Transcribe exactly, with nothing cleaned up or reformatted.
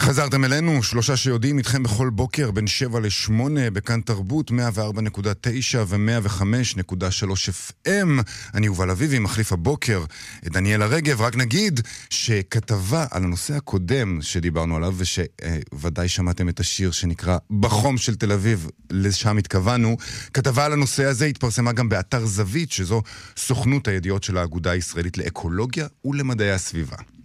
חזרתם אלינו, שלושה שיודעים איתכם בכל בוקר בין שבע לשמונה בכאן תרבות מאה וארבע נקודה תשע ו-מאה וחמש נקודה שלוש אף אם. אני יובל אביבי, מחליף הבוקר את דניאל הרגב. רק נגיד שכתבה על הנושא הקודם שדיברנו עליו, ושוודאי שמעתם את השיר שנקרא בחום של תל אביב, לשם התכוונו. כתבה על הנושא הזה התפרסמה גם באתר זווית, שזו סוכנות הידיעות של האגודה הישראלית לאקולוגיה ולמדעי הסביבה.